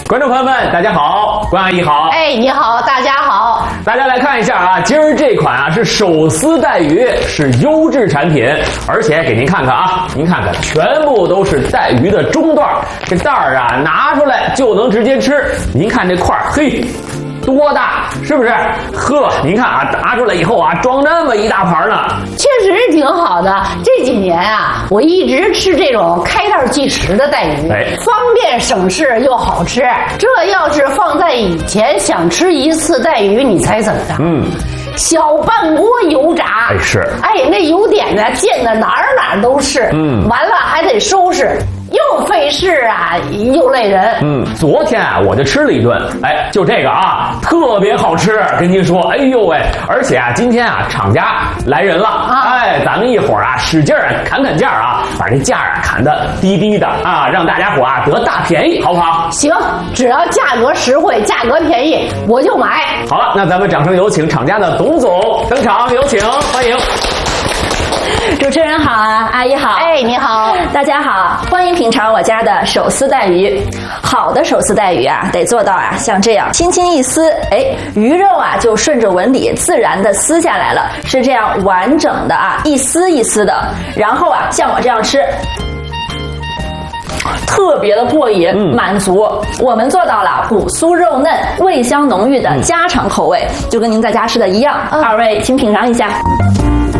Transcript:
观众朋友们，大家好，关阿姨好。 哎，你好，大家好。 大家来看一下啊，今儿这款啊是手撕带鱼，是优质产品，而且给您看看啊，您看看，全部都是带鱼的中段，这袋儿啊拿出来就能直接吃。您看这块儿，嘿。多大，是不是？呵，您看啊，拿出来以后啊，装这么一大盘呢， 确实是挺好的。这几年啊，我一直吃这种开袋即食的带鱼，方便省事又好吃。这要是放在以前，想吃一次带鱼，你猜怎么着？小半锅油炸，那油点呢溅的哪儿都是，完了还得收拾。又费事啊，又累人。 昨天啊，我就吃了一顿，就这个啊，特别好吃，跟您说，哎呦喂！而且啊，今天啊，厂家来人了，咱们一会儿啊，使劲啊，砍价啊，把这价啊砍得低低的啊，让大家伙啊得大便宜，好不好？ 行，只要价格实惠，价格便宜，我就买。 好了，那咱们掌声有请厂家的董总登场，有请，欢迎。 主持人好啊，阿姨好。 哎，你好， 大家好，欢迎品尝我家的手撕带鱼。好的手撕带鱼啊，得做到啊，像这样轻轻一撕，鱼肉啊就顺着纹理自然的撕下来了，是这样完整的啊，一丝一丝的。然后啊，像我这样吃。特别的过瘾，满足。我们做到了骨酥肉嫩、味香浓郁的家常口味，就跟您在家吃的一样。二位请品尝一下。